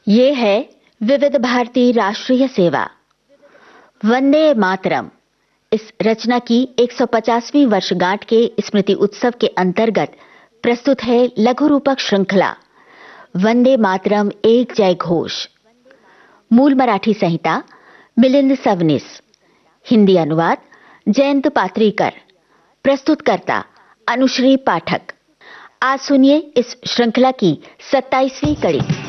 ये है विविध भारती राष्ट्रीय सेवा। वंदे मातरम इस रचना की 150वीं वर्षगांठ के स्मृति उत्सव के अंतर्गत प्रस्तुत है लघु रूपक श्रृंखला वंदे मातरम एक जय घोष। मूल मराठी संहिता मिलिंद सवनीस, हिंदी अनुवाद जयंत पात्रीकर, प्रस्तुतकर्ता अनुश्री पाठक। आज सुनिए इस श्रृंखला की 27वीं कड़ी।